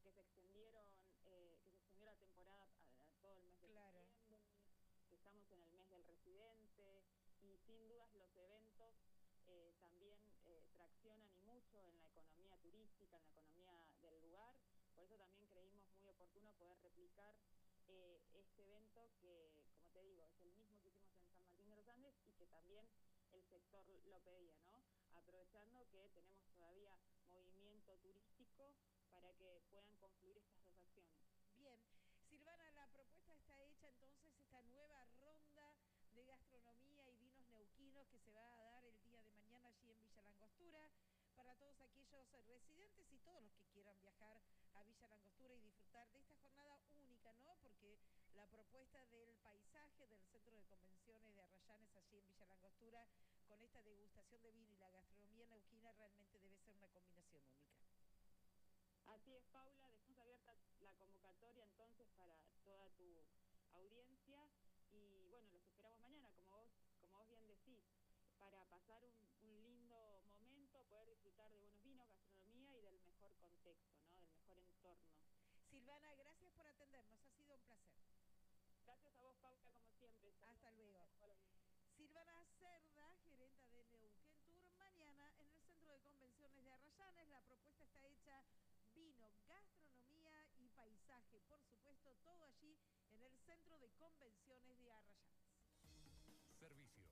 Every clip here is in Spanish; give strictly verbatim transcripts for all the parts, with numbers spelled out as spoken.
que se extendieron, eh, que se extendió la temporada a, a todo el mes de Claro. septiembre, que estamos en el mes del residente, y sin dudas los eventos eh, también eh, traccionan y mucho en la economía turística, en la economía del lugar. Por eso también creímos muy oportuno poder replicar eh, este evento que, como te digo, es el mismo que hicimos en San Martín de los Andes y que también el sector lo pedía, ¿no? Aprovechando que tenemos todavía movimiento turístico para que puedan confluir estas dos acciones. Bien, Silvana, la propuesta está hecha entonces, esta nueva ronda de gastronomía y vinos neuquinos que se va a dar el día de mañana allí en Villa Langostura, para todos aquellos residentes y todos los que quieran viajar a Villa Langostura y disfrutar de esta jornada única, ¿no? Porque la propuesta del paisaje del Centro de Convenciones de Arrayanes allí en Villa Langostura, con esta degustación de vino y la gastronomía neuquina, realmente debe ser una combinación única. Así es, Paula, dejamos abierta la convocatoria entonces para toda tu audiencia y bueno, los esperamos mañana, como vos, como vos bien decís, para pasar un, un lindo momento, poder disfrutar de buenos vinos, gastronomía y del mejor contexto, ¿no? Del mejor entorno. Silvana, gracias por atendernos, ha sido un placer. Gracias a vos, Paula, como siempre. Hasta luego. Silvana Cerda, gerenta de Neuquén Tour, mañana en el Centro de Convenciones de Arrayanes. La propuesta está hecha: vino, gastronomía y paisaje, por supuesto, todo allí en el Centro de Convenciones de Arrayanes. Servicios.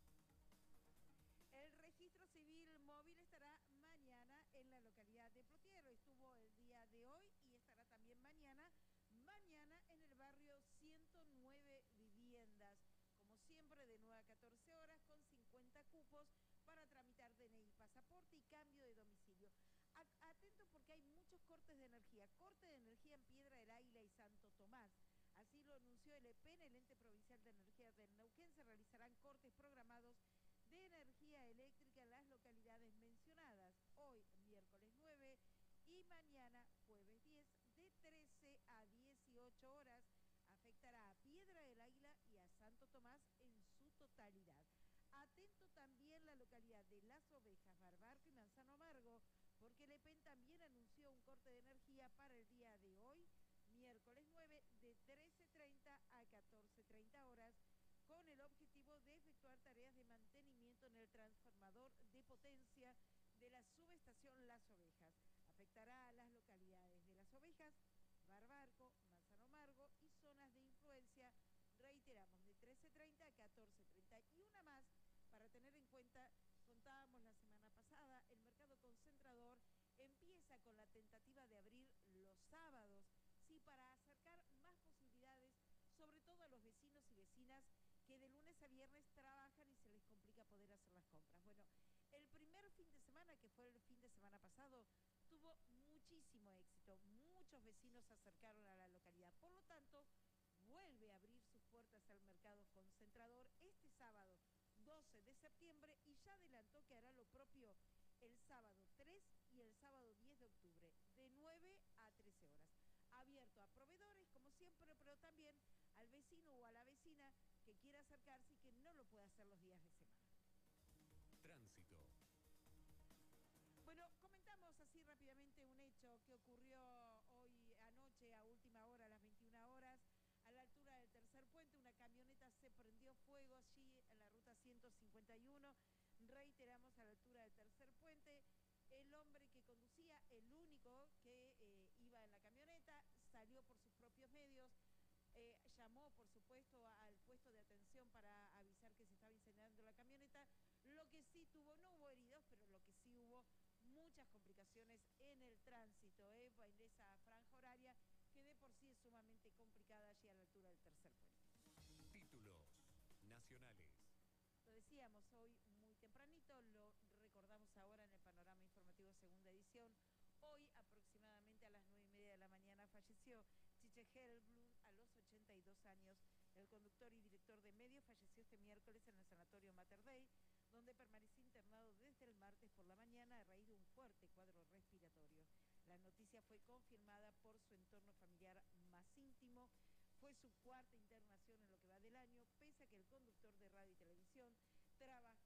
El registro civil móvil estará mañana en la localidad de Plotiero. Estuvo el día de hoy y estará también mañana. Mañana en el barrio ciento nueve Viviendas. Como siempre, de nueve a catorce horas, con cincuenta cupos para tramitar D N I, pasaporte y cambio de domicilio. Atento porque hay muchos cortes de energía. Corte de energía en Piedra del Águila y Santo Tomás. Así lo anunció el E P E N, el Ente Provincial de Energía del Neuquén. Se realizarán cortes programados de energía eléctrica en las localidades mencionadas. Hoy, miércoles nueve, y mañana, jueves diez, de trece a dieciocho horas. Afectará a Piedra del Águila y a Santo Tomás en su totalidad. Atento también la localidad de Las Ovejas, Barbarco y Manzano Amargo, porque el E P E N también anunció un corte de energía para el día de hoy, miércoles nueve, de trece treinta a catorce treinta horas, con el objetivo de efectuar tareas de mantenimiento en el transformador de potencia de la subestación Las Ovejas. Afectará a las localidades de Las Ovejas, Barbarco, Manzano Amargo y zonas de influencia, reiteramos, de trece treinta a catorce treinta. Y una más, para tener en cuenta, contábamos la semana pasada, el mercado concentrador empieza con la tentativa de abrir los sábados, sí, para acercar más posibilidades, sobre todo a los vecinos y vecinas que de lunes a viernes trabajan y se les complica poder hacer las compras. Bueno, el primer fin de semana, que fue el fin de semana pasado, tuvo muchísimo éxito. Muchos vecinos se acercaron a la localidad. Por lo tanto, vuelve a abrir sus puertas al mercado concentrador este sábado doce de septiembre y ya adelantó que hará lo propio el sábado tres y el sábado diez de octubre, de nueve a trece horas. Abierto a proveedores, como siempre, pero también al vecino o a la vecina que quiera acercarse y que no lo pueda hacer los días de semana. Tránsito. Bueno, comentamos así rápidamente un hecho que ocurrió hoy anoche a última hora, a las veintiuna horas, a la altura del tercer puente. Una camioneta se prendió fuego allí en la ruta ciento cincuenta y uno, reiteramos, a la altura del tercer puente. El hombre que conducía, el único que eh, iba en la camioneta, salió por sus propios medios. Eh, llamó, por supuesto, al puesto de atención para avisar que se estaba incendiando la camioneta. Lo que sí tuvo, no hubo heridos, pero lo que sí hubo, muchas complicaciones en el tránsito, eh, en esa franja horaria que de por sí es sumamente complicada allí a la altura del tercer puente. Títulos nacionales. Lo decíamos hoy muy tempranito, lo recordamos ahora en el panorama informativo segunda edición. Hoy, aproximadamente a las nueve y media de la mañana, falleció Chiche Helblum a los ochenta y dos años. El conductor y director de medios falleció este miércoles en el sanatorio Mater Dei, donde permaneció internado desde el martes por la mañana a raíz de un fuerte cuadro respiratorio. La noticia fue confirmada por su entorno familiar más íntimo. Fue su cuarta internación en lo que va del año, pese a que el conductor de radio y televisión trabaja